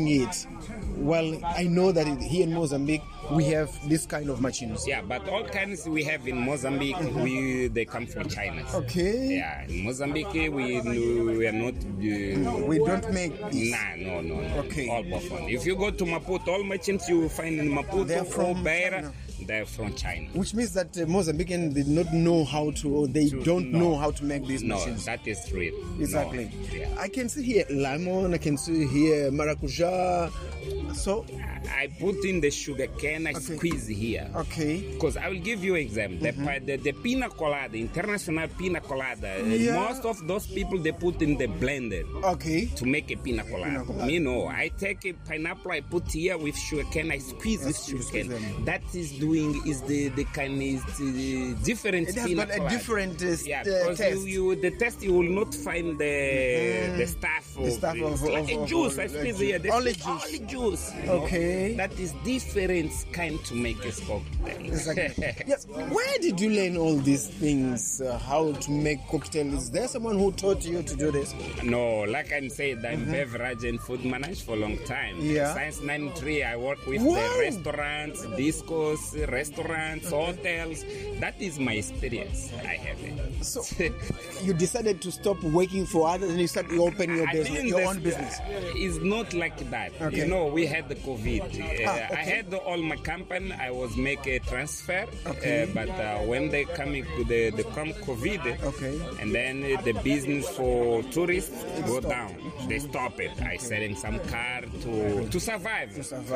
it. Well, I know that here in Mozambique we have this kind of machines. Yeah, but all kinds we have in Mozambique, they come from China. Okay. Yeah, in Mozambique we are not. We don't make this. No. Okay. All Buffon. If you go to Maputo, all machines you find in Maputo, They're from Beira, China. they're from China. Which means that Mozambicans did not know how to, or they don't know how to make these machines. No, that is real. Exactly. No. Yeah. I can see here lemon, I can see here maracuja. So I put in the sugar cane, I squeeze here. Okay. Because I will give you an example. The pina colada, international pina colada, most of those people, they put in the blender to make a pina colada. Me, no. I take a pineapple, I put here with sugar cane, I squeeze this sugar cane. That is the kind is different it has pina got colada. A different because taste. The taste, you will not find the stuff of, of a juice. I squeeze here. Only juice. Okay. That is different kind to make a cocktail. Exactly. Yes. Where did you learn all these things? How to make cocktails? Is there someone who taught you to do this? No, like I said, I'm beverage and food manager for a long time. Yeah. Since 93, I work with the restaurants, discos, restaurants, hotels. That is my experience. I have it. So you decided to stop working for others and you started to open your business, your own business. It's not like that. Okay. You know, we had the COVID. I had all my company. I was make a transfer, but when they coming to the COVID, and then the business for tourists go down. They stop it. I selling some car to survive.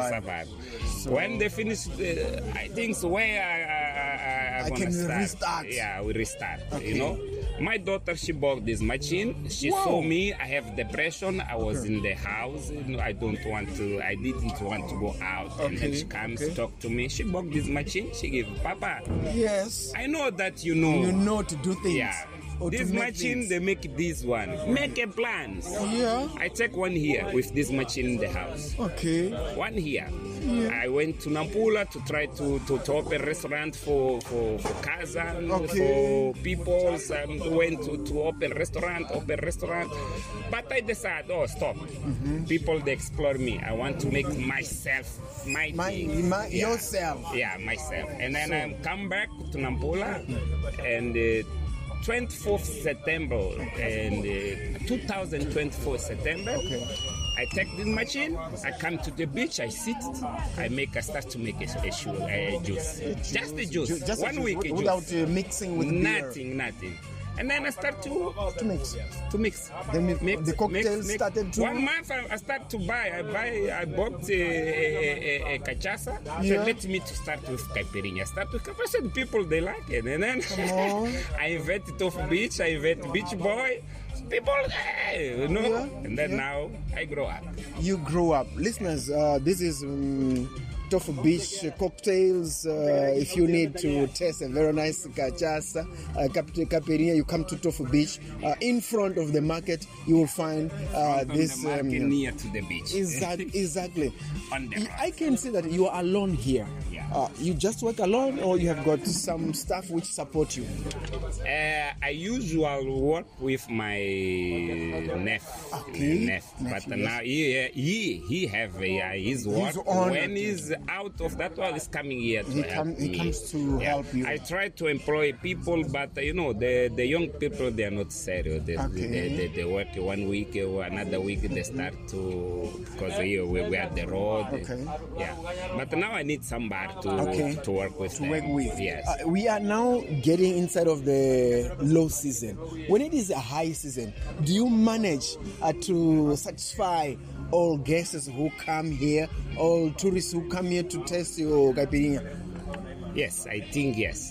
So when they finish, I think so where I can start. restart. Yeah, we restart. You know. My daughter, she bought this machine. She saw me. I have depression. I was in the house. I didn't want to go out. And then she comes to talk to me. She bought this machine. She gave Papa. Yes. I know that you know. You know to do things. Yeah. This machine, they make this one. Make a plan. Yeah. I take one here with this machine in the house. Okay. One here. Yeah. I went to Nampula to try to open a restaurant for Kazan, for people. Went to open restaurant. But I decided, stop. People, they explore me. I want to make myself, yourself. Yeah, myself. And then I come back to Nampula and 24th September and 2024 September. I take this machine, I come to the beach, I sit, I start to make a juice. Just a juice. Just 1 week juice. Without mixing with nothing. And then I start to mix. Then the cocktail started to... 1 month I start to buy. I bought a cachaça. So let me to start with caipirinha. I start with caipirinha. I said people, they like it. And then I invented Tofu Beach. I invented Beach Boy. People, you know. And then now I grow up. You grow up. Listeners, this is... Tofu Beach cocktails. If you need to taste a very nice cachaça, caipirinha, you come to Tofu Beach. In front of the market, you will find this. The market near to the beach. Exactly. I can see that you are alone here. Yeah. You just work alone, or you have got some staff which support you? I usually work with my nephew. But now he have his work. When he's out of that one, is coming here to help me. He comes to help you. I try to employ people, but the young people, they are not serious. They work 1 week or another week. They start to, because we are at the road. Yeah. But now I need somebody to work with. Yes. We are now getting inside of the low season. When it is a high season, do you manage to satisfy all guests who come here, all tourists who come here to taste your caipirinha? Yes, I think yes.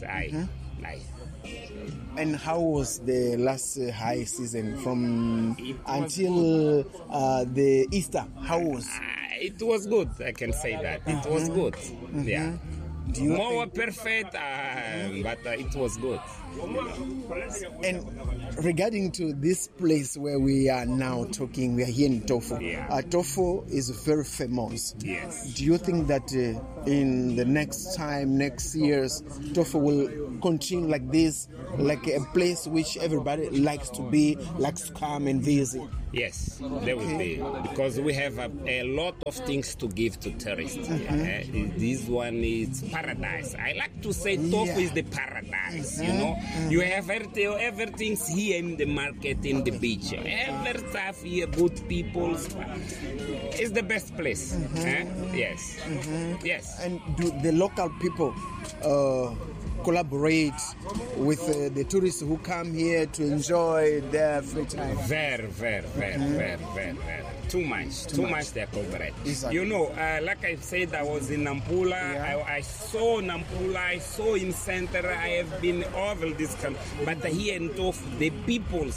And how was the last high season until the Easter? How was? It was good. I can say that it was good. Yeah. More perfect, but it was good. And regarding to this place where we are now talking, we are here in Tofu. Yeah. Tofu is very famous. Yes. Do you think that in the next years, Tofu will continue like this, like a place which everybody likes to be, likes to come and visit? Yes, there will be, because we have a lot of things to give to tourists. This one is paradise. I like to say Tofu is the paradise. You know, you have everything's here in the market, in the beach. Every stuff here, good people. It's the best place. Yes, yes. And do the local people collaborate with the tourists who come here to enjoy their free time? Very. Too much they collaborate. Exactly. You know, like I said, I was in Nampula. Yeah. I saw Nampula. I saw in center. I have been over this country. But here in Tofu, the peoples,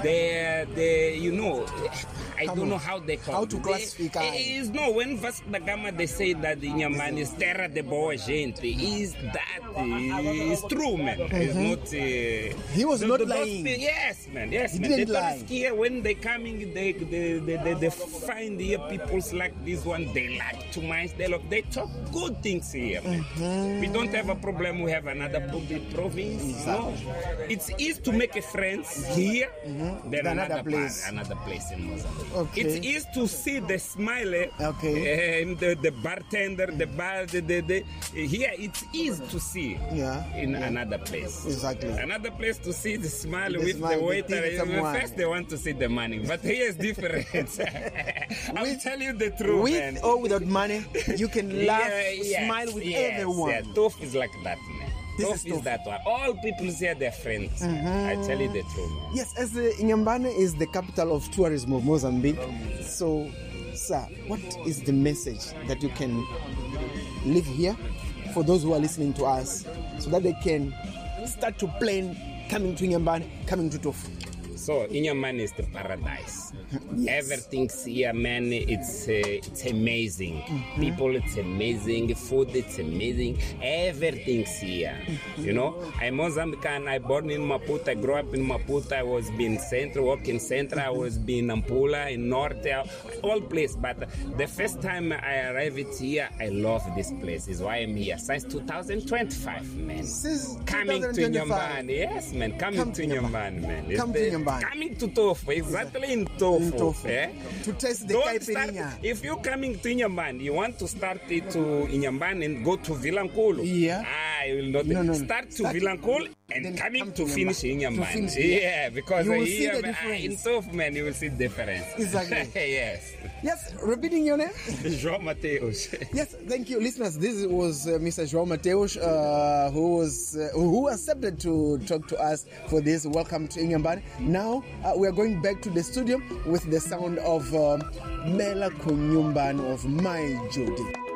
they you know, I don't know how they call how it. to classify. Is no, when Vasco da Gama they say that Inhambane is terra de boa gente. Is that is true, man? It's not. He was not lying. Yes, man. Yes, He man. didn't The lie. tourists here, when they coming, they find here peoples like this one. They like too much. They talk good things here. Man. We don't have a problem. We have another province. No, it's easy to make a friends here than another place in Mozambique. Okay. It's easy to see the smiley and the bartender, the bar. Here it's easy to see in another place. Exactly. Another place to see the smile The with smile, the they waiter. think someone. First they want to see the money, but here is different. I'll tell you the truth, With man. or without money, you can laugh, smile with everyone. Yeah, Tofu is like that, man. Tofu is that one. All people here, they're friends. I tell you the truth, man. Yes, as Inhambane is the capital of tourism of Mozambique. So, sir, what is the message that you can leave here for those who are listening to us, so that they can start to plan coming to Inhambane, coming to Tofu? So Inhambane is the paradise. Everything's here, man. It's amazing. People, it's amazing. Food, it's amazing. Everything's here. You know, I'm Mozambican. I born in Maputo. I grew up in Maputo. I was being Central, working Central. I was being Nampula, in Norte, all place. But the first time I arrived here, I love this place. Is why I'm here since 2025, man. Since Coming to 2025. Inhambane, yes, man. Coming to Inhambane, man. Come to Inhambane. Coming to Tofu, exactly in Tofu. To taste the caipirinha. If you're coming to Inhambane, you want to start it to Inhambane and go to Vilanculo. Yeah. You will not. No. Start to Vilanculo and then coming come to to finish Inhambane. Inhambane. Yeah, because You will see here the difference. in Tofu, man, you will see the difference. Exactly. Yes. Yes, repeating your name? João Mateus. Yes, thank you, listeners. This was Mr. João Mateus, who accepted to talk to us for this. Welcome to Inhambane. Now we are going back to the studio with the sound of Mela Kunyumban of My Judy.